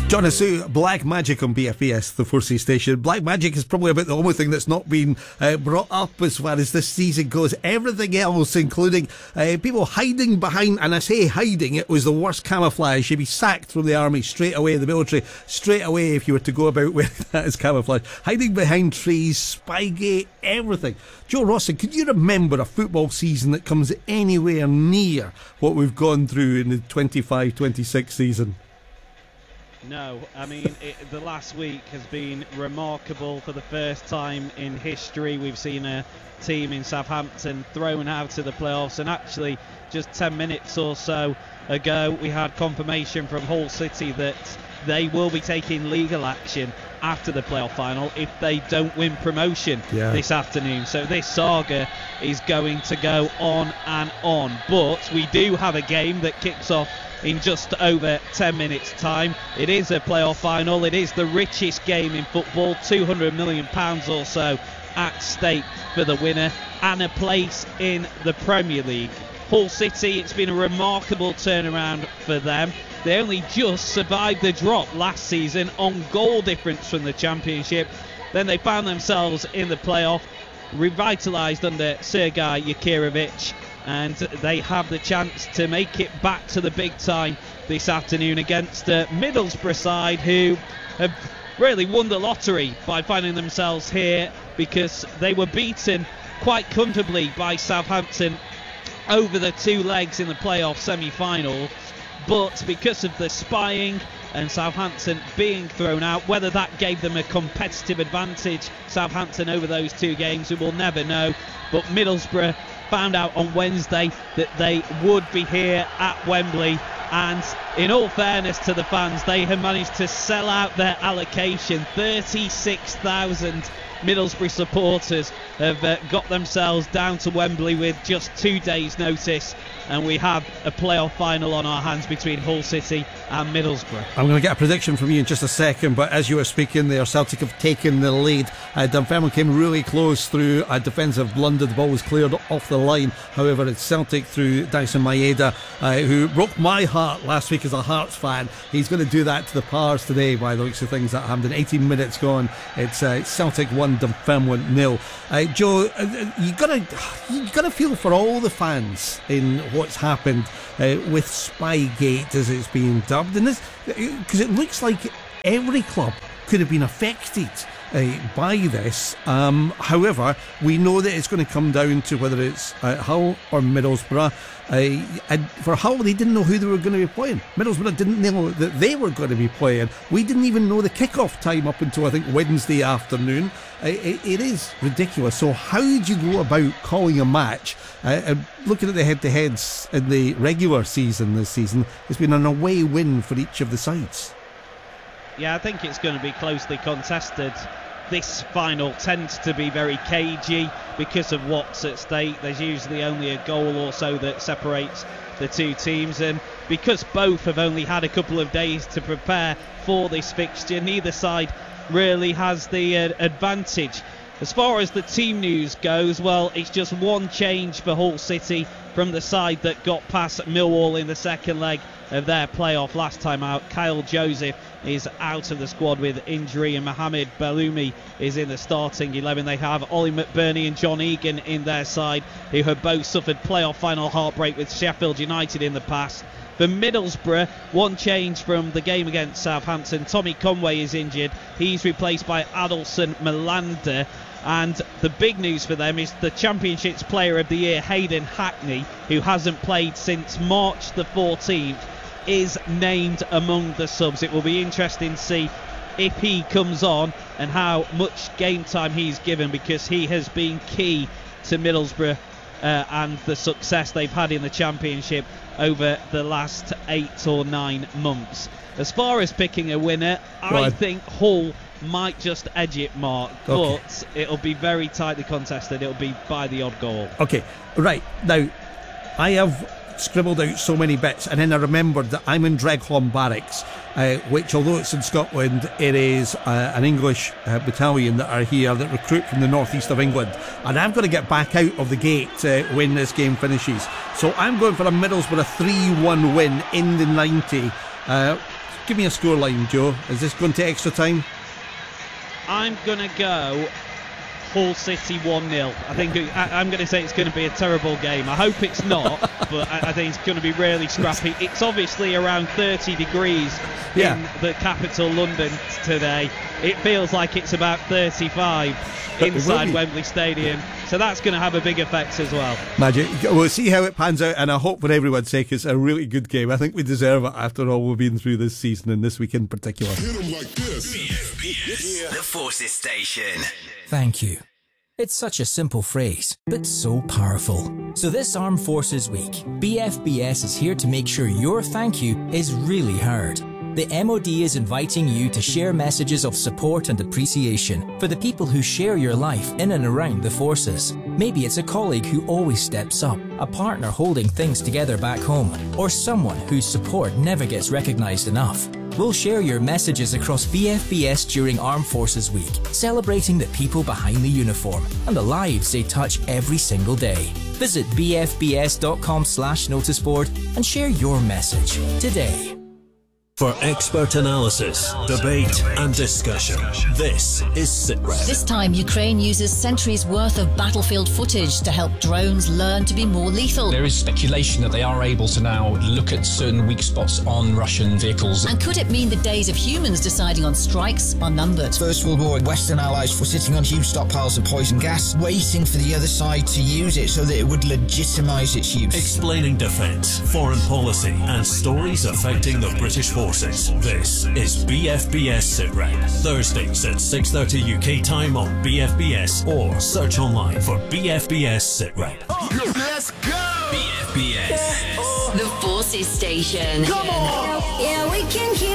John Asu, Black Magic on BFAS, the 4C station. Black Magic is probably about the only thing that's not been brought up as far as this season goes. Everything else, including people hiding behind, and I say hiding, it was the worst camouflage. You'd be sacked from the army straight away, the military, straight away if you were to go about wearing that as camouflage. Hiding behind trees, Spygate, everything. Joe Rosson, can you remember a football season that comes anywhere near what we've gone through in the 25-26 season? No, I mean, the last week has been remarkable. For the first time in history, we've seen a team in Southampton thrown out of the playoffs, and actually just 10 minutes or so ago we had confirmation from Hull City that they will be taking legal action after the playoff final if they don't win promotion this afternoon. So this saga is going to go on and on, but we do have a game that kicks off in just over 10 minutes time. It is a playoff final. It is the richest game in football, £200 million or so at stake for the winner, and a place in the Premier League. Hull City, it's been a remarkable turnaround for them. They only just survived the drop last season on goal difference from the Championship. Then they found themselves in the playoff, revitalised under Sergei Yakirovich, and they have the chance to make it back to the big time this afternoon against a Middlesbrough side who have really won the lottery by finding themselves here, because they were beaten quite comfortably by Southampton over the two legs in the playoff semi-final. But because of the spying and Southampton being thrown out, whether that gave them a competitive advantage, Southampton, over those two games, we will never know. But Middlesbrough found out on Wednesday that they would be here at Wembley, and in all fairness to the fans, they have managed to sell out their allocation. 36,000 Middlesbrough supporters have got themselves down to Wembley with just 2 days notice, and we have a playoff final on our hands between Hull City and Middlesbrough. I'm going to get a prediction from you in just a second, but as you were speaking there, Celtic have taken the lead. Dunfermline came really close through a defensive blunder. The ball was cleared off the line. However, it's Celtic through Dyson Maeda, who broke my heart last week as a Hearts fan. He's going to do that to the Pars today, by the looks of things at Hampden. 18 minutes gone. It's Celtic 1, Dunfermline 0. Joe, you gotta feel for all the fans in what's happened with Spygate, as it's being dubbed, and this, because it looks like every club could have been affected by this. However, we know that it's going to come down to whether it's Hull or Middlesbrough. And for Hull, they didn't know who they were going to be playing. Middlesbrough didn't know that they were going to be playing. We didn't even know the kick-off time up until, I think, Wednesday afternoon. It is ridiculous. So how did you go about calling a match? Looking at the head-to-heads in the regular season this season, it's been an away win for each of the sides. Yeah, I think it's going to be closely contested. This final tends to be very cagey because of what's at stake. There's usually only a goal or so that separates the two teams, and because both have only had a couple of days to prepare for this fixture, neither side really has the advantage. As far as the team news goes, well, it's just one change for Hull City from the side that got past Millwall in the second leg of their playoff last time out. Kyle Joseph is out of the squad with injury, and Mohamed Belloumi is in the starting 11. They have Ollie McBurney and John Egan in their side, who have both suffered playoff final heartbreak with Sheffield United in the past. For Middlesbrough, one change from the game against Southampton. Tommy Conway is injured. He's replaced by Adelson Melander. And the big news for them is the Championship's Player of the Year, Hayden Hackney, who hasn't played since March the 14th, is named among the subs. It will be interesting to see if he comes on and how much game time he's given, because he has been key to Middlesbrough and the success they've had in the Championship over the last 8 or 9 months. As far as picking a winner, I think Hull might just edge it, Mark, but it'll be very tightly contested. It'll be by the odd goal. Okay, right. Now, I have scribbled out so many bits, and then I remembered that I'm in Dregholm Barracks, which, although it's in Scotland, it is an English battalion that are here that recruit from the northeast of England, and I've got to get back out of the gate when this game finishes. So I'm going for a Middlesbrough 3-1 win in the 90. give me a scoreline, Joe. Is this going to extra time? I'm going to go Hull City 1-0. I think I'm going to say it's going to be a terrible game. I hope it's not, but I think it's going to be really scrappy. It's obviously around 30 degrees in the capital, London, today. It feels like it's about 35 inside Wembley Stadium, so that's going to have a big effect as well. Magic. We'll see how it pans out, and I hope for everyone's sake it's a really good game. I think we deserve it after all we've been through this season and this week in particular. Hit 'em like this. BFBS, the Forces Station. Thank you. It's such a simple phrase, but so powerful. So this Armed Forces Week, BFBS is here to make sure your thank you is really heard. The MOD is inviting you to share messages of support and appreciation for the people who share your life in and around the forces. Maybe it's a colleague who always steps up, a partner holding things together back home, or someone whose support never gets recognised enough. We'll share your messages across BFBS during Armed Forces Week, celebrating the people behind the uniform and the lives they touch every single day. Visit bfbs.com/noticeboard and share your message today. For expert analysis, debate and discussion, this is SITREP. This time, Ukraine uses centuries' worth of battlefield footage to help drones learn to be more lethal. There is speculation that they are able to now look at certain weak spots on Russian vehicles. And could it mean the days of humans deciding on strikes are numbered? First World War, Western allies were sitting on huge stockpiles of poison gas, waiting for the other side to use it so that it would legitimise its use. Explaining defence, foreign policy and stories affecting the British forces. This is BFBS SITREP. Thursdays at 6:30 UK time on BFBS or search online for BFBS SITREP. Let's go! BFBS. The Forces Station. Come on! Yeah, we can hear